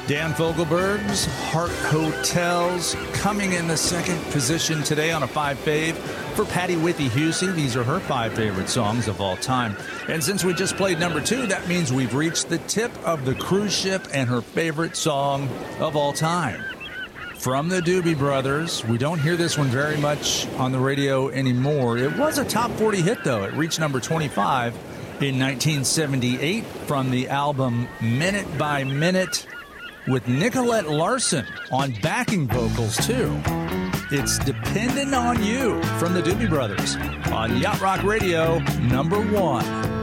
Dan Fogelberg's Heart Hotels coming in the second position today on a 5 fave for Patty Withy-Husey. These are her 5 favorite songs of all time. And since we just played number 2, that means we've reached the tip of the cruise ship and her favorite song of all time. From the Doobie Brothers. We don't hear this one very much on the radio anymore. It was a top 40 hit, though. It reached number 25 in 1978 from the album Minute by Minute, with Nicolette Larson on backing vocals, too. It's Dependin' on You from the Doobie Brothers on Yacht Rock Radio, number 1.